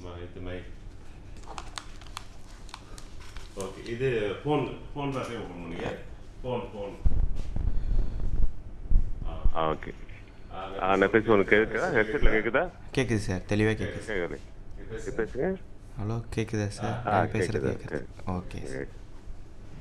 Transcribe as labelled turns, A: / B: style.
A: இது mic. Okay, இது phone பார்த்து ஓப்பன் பண்ணுங்க. ஃபோன்.
B: ஓகே. நான் பேசி உங்களுக்கு கேட்குதா? ஹெட்செட்டில் கேட்குதா?
C: கேட்குது சார், தெளிவாக கேட்குது.
B: கேட்குது. பேசுங்க.
C: ஹலோ, கேட்குதா சார்?
B: கேட்குது.
C: பேசுகிறது கேட்குது. Okay sir.